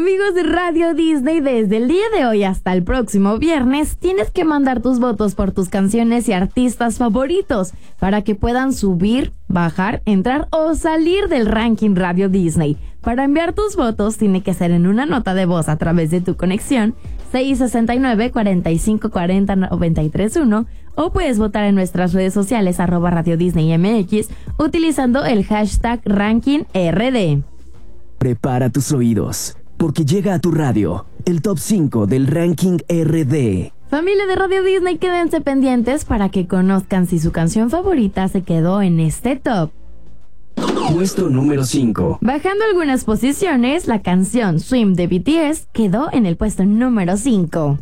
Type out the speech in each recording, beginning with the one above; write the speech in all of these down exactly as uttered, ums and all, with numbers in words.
Amigos de Radio Disney, desde el día de hoy hasta el próximo viernes tienes que mandar tus votos por tus canciones y artistas favoritos para que puedan subir, bajar, entrar o salir del ranking Radio Disney. Para enviar tus votos tiene que ser en una nota de voz a través de tu conexión seis sesenta y nueve, cuarenta y cinco, cuarenta, noventa y tres uno o puedes votar en nuestras redes sociales arroba Radio Disney M X utilizando el hashtag ranking R D. Prepara tus oídos, porque llega a tu radio el top cinco del ranking R D. Familia de Radio Disney, quédense pendientes para que conozcan si su canción favorita se quedó en este top. Puesto número cinco. Bajando algunas posiciones, la canción Swim de B T S quedó en el puesto número cinco.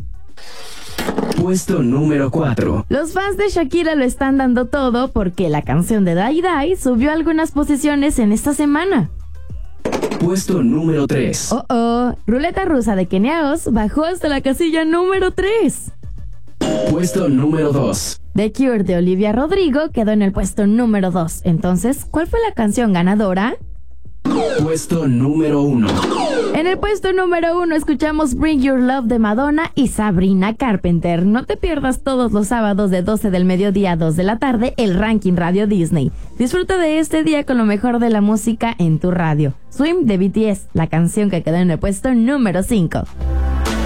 Puesto número cuatro. Los fans de Shakira lo están dando todo porque la canción de Die Die subió algunas posiciones en esta semana. Puesto número tres. Oh, oh, Ruleta Rusa de Kenia Oz bajó hasta la casilla número tres. Puesto número dos. The Cure de Olivia Rodrigo quedó en el puesto número dos. Entonces, ¿cuál fue la canción ganadora? Puesto número uno. En el puesto número uno escuchamos Bring Your Love de Madonna y Sabrina Carpenter. No te pierdas todos los sábados de doce del mediodía a dos de la tarde el ranking Radio Disney. Disfruta de este día con lo mejor de la música en tu radio. Swim de B T S, la canción que quedó en el puesto número cinco.